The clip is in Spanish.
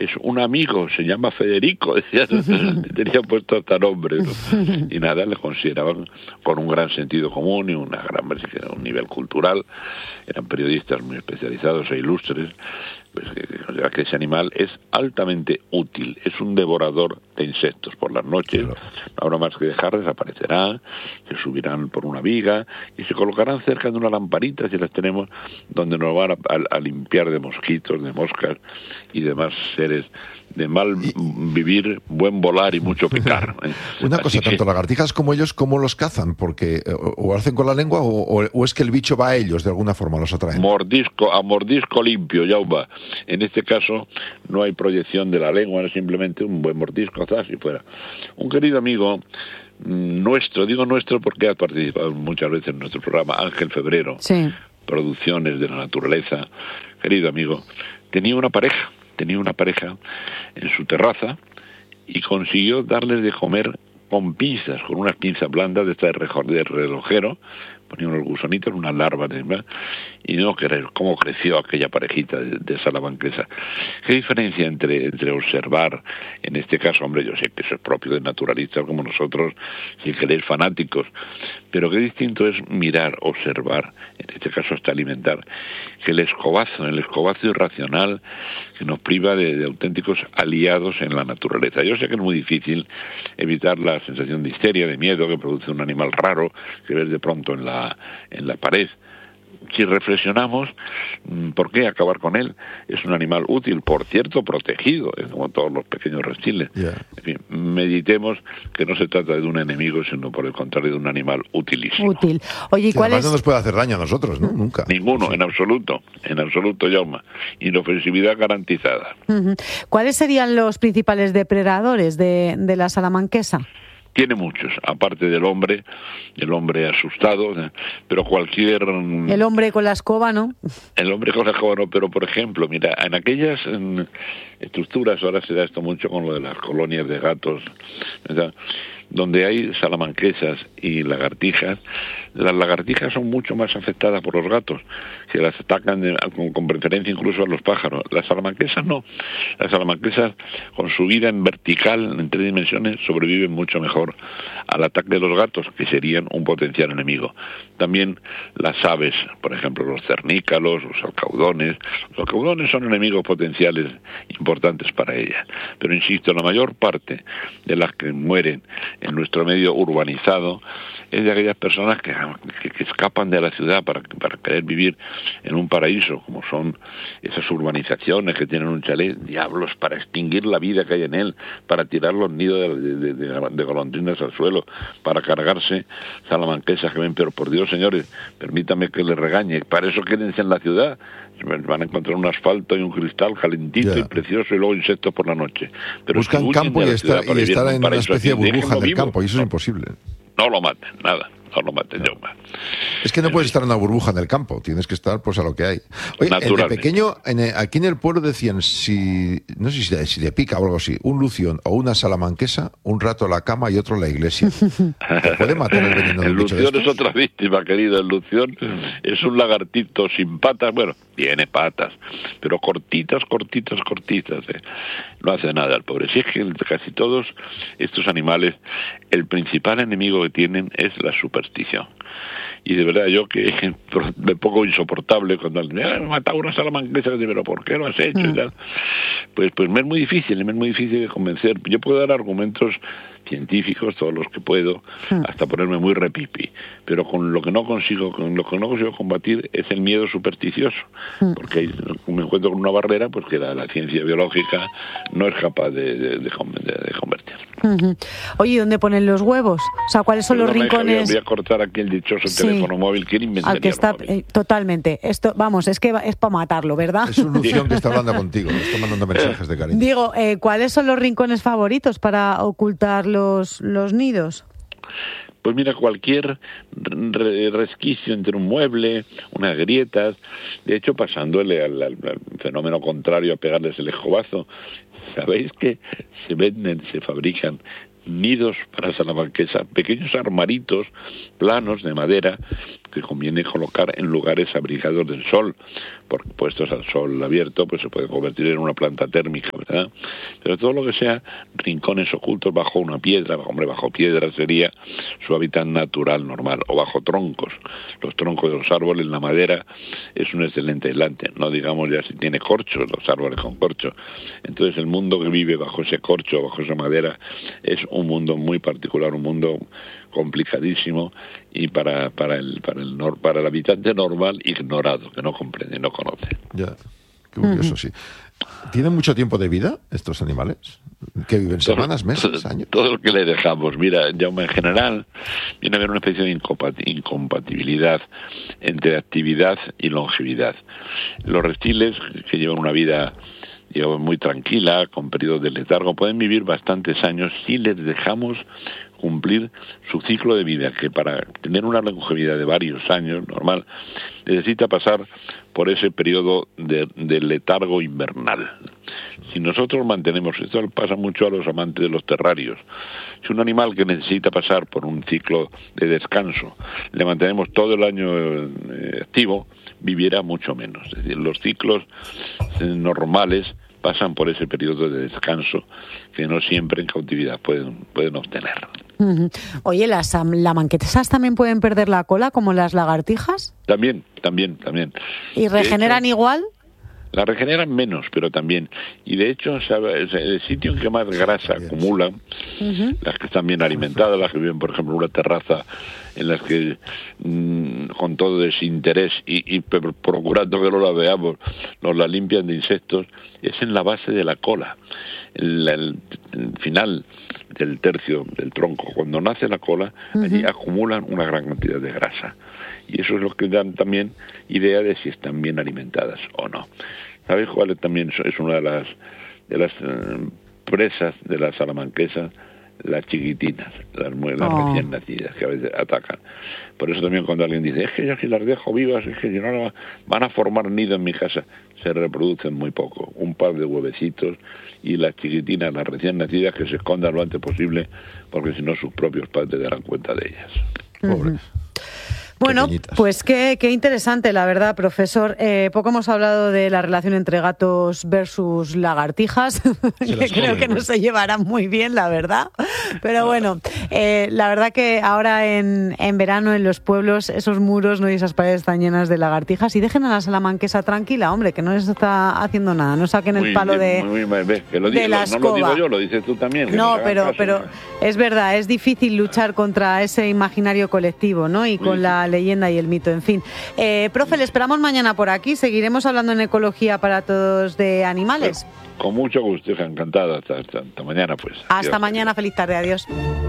es un amigo, se llama Federico, decía, tenía puesto hasta nombre, ¿no? Y nada, le consideraban con un gran sentido común y un nivel cultural, eran periodistas muy especializados e ilustres, pues que ese animal es altamente útil, es un devorador de insectos. Por las noches, no habrá más que dejarles, aparecerán, se subirán por una viga y se colocarán cerca de una lamparita, si las tenemos, donde nos van a limpiar de mosquitos, de moscas y demás seres de mal vivir, buen volar y mucho picar. Una cosa, tanto lagartijas como ellos, ¿cómo los cazan? Porque o hacen con la lengua o es que el bicho va a ellos, de alguna forma los atraen. A mordisco limpio, ya va. En este caso no hay proyección de la lengua, es simplemente un buen mordisco, zas y fuera. Un querido amigo nuestro, digo nuestro porque ha participado muchas veces en nuestro programa, Ángel Febrero, sí. Producciones de la Naturaleza, querido amigo, tenía una pareja en su terraza y consiguió darles de comer con pinzas, con unas pinzas blandas de relojero, ponía unos gusanitos, unas larvas, y no querer cómo creció aquella parejita de salamanquesa. ¿Qué diferencia entre observar, en este caso, hombre, yo sé que eso es propio de naturalistas como nosotros, si queréis fanáticos, pero qué distinto es mirar, observar, en este caso hasta alimentar, que el escobazo irracional que nos priva de auténticos aliados en la naturaleza. Yo sé que es muy difícil evitar la sensación de histeria, de miedo que produce un animal raro que ves de pronto en la pared. Si reflexionamos, ¿por qué acabar con él? Es un animal útil, por cierto, protegido, como todos los pequeños reptiles. Yeah. En fin, meditemos que no se trata de un enemigo, sino por el contrario de un animal utilísimo. Útil. Oye, ¿y cuál es? No nos puede hacer daño a nosotros, ¿no? Nunca. Ninguno, sí. en absoluto, Jaume. Inofensividad garantizada. Uh-huh. ¿Cuáles serían los principales depredadores de la salamanquesa? Tiene muchos, aparte del hombre asustado, pero cualquier... El hombre con la escoba, ¿no? El hombre con la escoba no, pero por ejemplo, mira, en aquellas estructuras, ahora se da esto mucho con lo de las colonias de gatos, ¿verdad?, donde hay salamanquesas y lagartijas, las lagartijas son mucho más afectadas por los gatos, que las atacan con preferencia incluso a los pájaros. Las salamanquesas no. Las salamanquesas, con su vida en vertical, en 3 dimensiones, sobreviven mucho mejor al ataque de los gatos, que serían un potencial enemigo. También las aves, por ejemplo, los cernícalos, los alcaudones. Los alcaudones son enemigos potenciales importantes para ellas. Pero insisto, la mayor parte de las que mueren en nuestro medio urbanizado es de aquellas personas que escapan de la ciudad para querer vivir en un paraíso, como son esas urbanizaciones que tienen un chalet, diablos, para extinguir la vida que hay en él, para tirar los nidos de golondrinas al suelo, para cargarse salamanquesas que ven, pero por Dios, señores, permítame que les regañe, para eso quédense en la ciudad, van a encontrar un asfalto y un cristal calentito y precioso y luego insectos por la noche. Pero buscan campo y estar en una especie de burbuja del campo, y eso es imposible. No lo maten, nada. No lo maten, Jaume. Es que no puedes estar en una burbuja en el campo, tienes que estar pues a lo que hay. Oye, de pequeño, aquí en el pueblo decían, no sé si te pica o algo así, un lución o una salamanquesa, un rato la cama y otro la iglesia. ¿Te puede matar el veneno del bicho de estos? El lución es otra víctima, querido. El lución es un lagartito sin patas, bueno, tiene patas, pero cortitas. No hace nada al pobre. Si es que casi todos estos animales, el principal enemigo que tienen es la superstición. Y de verdad, yo que me pongo insoportable cuando me ha matado una salamanquesa, pero ¿por qué lo has hecho? Y tal. Pues me es muy difícil de convencer. Yo puedo dar argumentos científicos, todos los que puedo, hasta ponerme muy repipi, pero con lo que no consigo combatir es el miedo supersticioso, porque me encuentro con una barrera pues que la ciencia biológica no es capaz de convertir. Uh-huh. Oye, ¿dónde ponen los huevos? O sea, ¿cuáles son los rincones? Voy a cortar aquí el dichoso teléfono móvil. ¿Quién inventaría al que está totalmente? Esto, vamos, es que es para matarlo, ¿verdad? Es un lución que está hablando contigo, me está mandando mensajes de cariño. Digo, ¿cuáles son los rincones favoritos para ocultar los nidos? Pues mira, cualquier resquicio entre un mueble, unas grietas, de hecho pasándole al fenómeno contrario a pegarles el escobazo. ¿Sabéis que se fabrican nidos para salamanquesa, pequeños armaritos planos de madera que conviene colocar en lugares abrigados del sol, porque puestos al sol abierto pues se puede convertir en una planta térmica, ¿verdad? Pero todo lo que sea rincones ocultos bajo una piedra, bajo piedra sería su hábitat natural normal, o bajo troncos. Los troncos de los árboles, la madera es un excelente aislante, no digamos ya si tiene corcho, los árboles con corcho. Entonces el mundo que vive bajo ese corcho, bajo esa madera, es un mundo muy particular, un mundo complicadísimo y para el habitante normal ignorado, que no comprende, no conoce. Ya, qué curioso, sí. ¿Tienen mucho tiempo de vida estos animales? ¿Que viven semanas, meses, años? Todo lo que le dejamos. Mira, Jaume, en general viene a haber una especie de incompatibilidad entre actividad y longevidad. Los reptiles, que llevan una vida muy tranquila, con periodos de letargo, pueden vivir bastantes años si les dejamos cumplir su ciclo de vida, que para tener una longevidad de varios años normal necesita pasar por ese periodo de letargo invernal. Si nosotros mantenemos, esto pasa mucho a los amantes de los terrarios, si un animal que necesita pasar por un ciclo de descanso le mantenemos todo el año activo, vivirá mucho menos. Es decir, los ciclos normales pasan por ese periodo de descanso que no siempre en cautividad pueden obtener. Oye, ¿las lamanquesas también pueden perder la cola como las lagartijas? También. ¿Y regeneran igual? La regeneran menos, pero también. Y de hecho, el sitio en que más grasa acumulan, las que están bien alimentadas, las que viven, por ejemplo, en una terraza, en las que con todo desinterés y procurando que no la veamos, nos la limpian de insectos, es en la base de la cola. El final del tercio del tronco, cuando nace la cola, allí acumulan una gran cantidad de grasa. Y eso es lo que dan también idea de si están bien alimentadas o no. ¿Sabéis cuál también es una de las presas de las salamanquesas? Las chiquitinas, las recién nacidas, que a veces atacan. Por eso también cuando alguien dice, es que yo si las dejo vivas, es que si no van a formar nido en mi casa, se reproducen muy poco, un par de huevecitos, y las chiquitinas, las recién nacidas, que se escondan lo antes posible, porque si no sus propios padres darán cuenta de ellas. Pobres. Bueno, pues qué interesante, la verdad, profesor. Poco hemos hablado de la relación entre gatos versus lagartijas, que creo que no se llevarán muy bien, la verdad. Pero bueno, la verdad que ahora en verano en los pueblos esos muros, ¿no?, y esas paredes están llenas de lagartijas. Y dejen a la salamanquesa tranquila, hombre, que no les está haciendo nada. No saquen el palo de la escoba. No lo digo yo, lo dices tú también. No, pero es verdad, es difícil luchar contra ese imaginario colectivo, ¿no? Y con la leyenda y el mito, en fin. Profe, le esperamos mañana por aquí. Seguiremos hablando en Ecología para Todos de animales. Con mucho gusto, encantada. Hasta mañana, pues. Hasta mañana, feliz tarde, adiós.